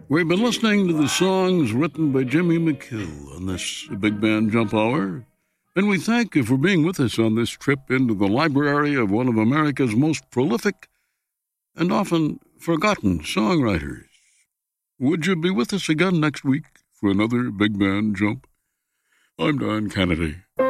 We've been listening to the songs written by Jimmy McHugh on this Big Band Jump Hour, and we thank you for being with us on this trip into the library of one of America's most prolific and often forgotten songwriters. Would you be with us again next week for another Big Band Jump? I'm Don Kennedy.